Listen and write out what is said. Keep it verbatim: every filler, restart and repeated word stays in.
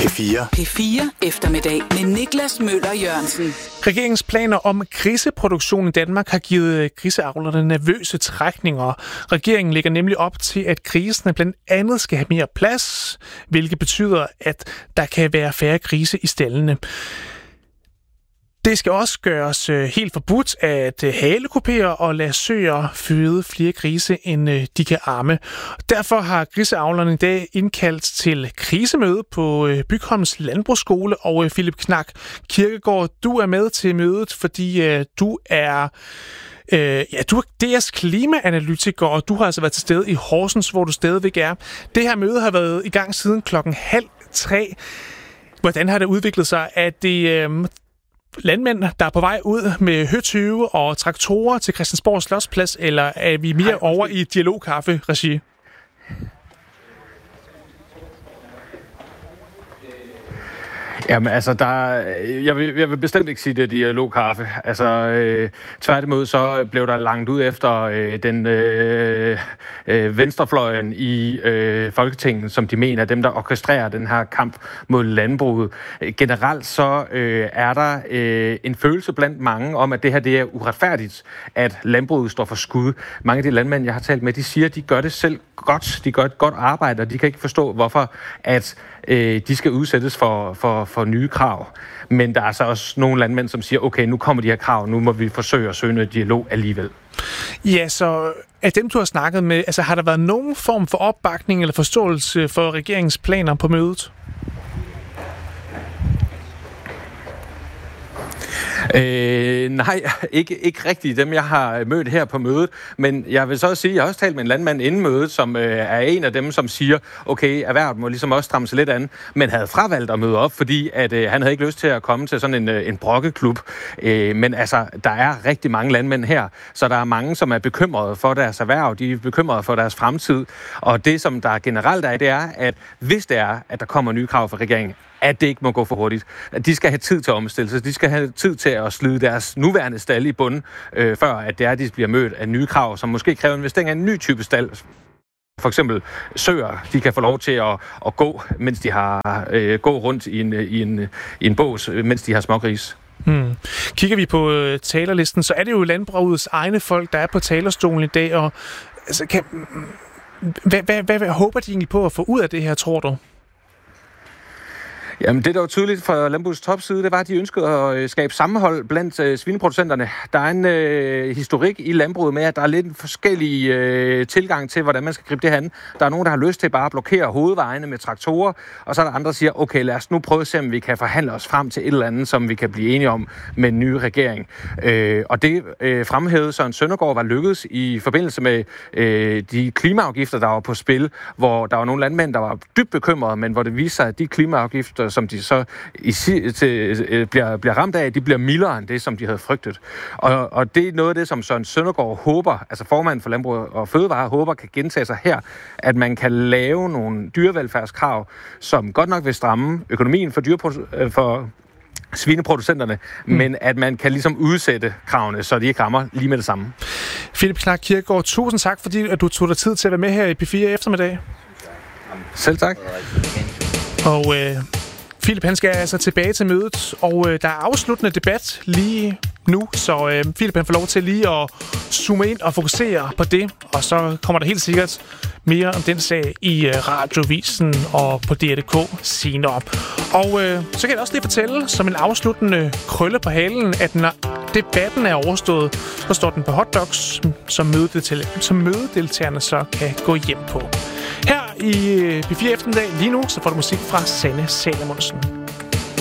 P fire. P fire eftermiddag med Niklas Møller Jørgensen. Regeringens planer om griseproduktion i Danmark har givet griseavlerne nervøse trækninger. Regeringen lægger nemlig op til, at grisene blandt andet skal have mere plads, hvilket betyder, at der kan være færre grise i staldene. Det skal også gøres helt forbudt at halekupere og lade søer føde flere grise, end de kan amme. Derfor har griseavlerne i dag indkaldt til krisemøde på Bygholms Landbrugsskole. Og Philip Knak Kirkegaard, du er med til mødet, fordi du er... Øh, ja, du er D R's klimaanalytiker, og du har altså været til stede i Horsens, hvor du stadigvæk er. Det her møde har været i gang siden klokken halv tre. Hvordan har det udviklet sig? Er det... Øh, landmænd, der er på vej ud med høtyve og traktorer til Christiansborg Slotsplads, eller er vi mere over i dialogkaffe-regi? Jamen altså, der, jeg, vil, jeg vil bestemt ikke sige, det er dialogkaffe. Altså, øh, tværtimod så blev der langt ud efter øh, den øh, øh, venstrefløjen i øh, Folketinget, som de mener er dem, der orkestrerer den her kamp mod landbruget. Generelt så øh, er der øh, en følelse blandt mange om, at det her det er uretfærdigt, at landbruget står for skud. Mange af de landmænd, jeg har talt med, de siger, at de gør det selv godt. De gør et godt arbejde, og de kan ikke forstå, hvorfor at øh, de skal udsættes for, for for nye krav. Men der er så også nogle landmænd, som siger, okay, nu kommer de her krav, nu må vi forsøge at søge noget dialog alligevel. Ja, så af dem, du har snakket med, altså har der været nogen form for opbakning eller forståelse for regeringens planer på mødet? Øh, nej, ikke, ikke rigtigt dem, jeg har mødt her på mødet, men jeg vil så også sige, at jeg har også talt med en landmand inden mødet, som øh, er en af dem, som siger, okay, erhvervet må ligesom også stramme sig lidt an, men havde fravalgt at møde op, fordi at, øh, han havde ikke lyst til at komme til sådan en, øh, en brokkeklub. Øh, men altså, der er rigtig mange landmænd her, så der er mange, som er bekymrede for deres erhverv, de er bekymrede for deres fremtid, og det, som der generelt er, det er, at hvis det er, at der kommer nye krav fra regeringen, at det ikke må gå for hurtigt. At de skal have tid til at omstille sig. De skal have tid til at slide deres nuværende stald i bunden, øh, før at det er, at de bliver mødt af nye krav, som måske kræver investering af en ny type stald. For eksempel søer, de kan få lov til at, at gå, mens de har øh, gå rundt i en, i, en, i en bås, mens de har smågris. Hmm. Kigger vi på øh, talerlisten, så er det jo landbrugets egne folk, der er på talerstolen i dag. Og, altså, kan, hvad, hvad, hvad, hvad håber de egentlig på at få ud af det her, tror du? Jamen, det der var tydeligt fra landbrugets topside, det var, at de ønskede at skabe sammenhold blandt øh, svineproducenterne. Der er en øh, historik i landbruget med, at der er lidt forskellige øh, tilgang til, hvordan man skal gribe det her an. Der er nogen, der har lyst til bare at blokere hovedvejene med traktorer, og så er der andre, der siger, okay, lad os nu prøve at se, om vi kan forhandle os frem til et eller andet, som vi kan blive enige om med en ny regering. Øh, og det øh, fremhævede Søren Søndergaard var lykkedes i forbindelse med øh, de klimaafgifter, der var på spil, hvor der var nogle landmænd, der var dybt bekymrede, men hvor det viste sig, at de klimaafgifter, som de så i, til, bliver, bliver ramt af, de bliver mildere end det, som de havde frygtet. Og, og det er noget af det, som Søren Søndergaard håber, altså formanden for Landbrug og Fødevare, håber kan gentage sig her, at man kan lave nogle dyrevelfærdskrav, som godt nok vil stramme økonomien for, dyreprodu- for svineproducenterne, mm. men at man kan ligesom udsætte kravene, så de ikke rammer lige med det samme. Philip Knak Kirkegaard, tusind tak, fordi at du tog dig tid til at være med her i P fire eftermiddag. Selv tak. Og øh, Philip, han skal altså tilbage til mødet, og øh, der er afsluttende debat lige nu, så øh, Philip han får lov til lige at zoome ind og fokusere på det, og så kommer der helt sikkert mere om den sag i øh, Radiovisen og på D R punktum D K senere. Og øh, så kan jeg også lige fortælle, som en afsluttende krølle på halen, at når debatten er overstået, så står den på hotdogs, som, mødedel- som mødedeltagerne så kan gå hjem på. Her i P fire eftermiddag lige nu, så får du musik fra Sanne Salomonsen.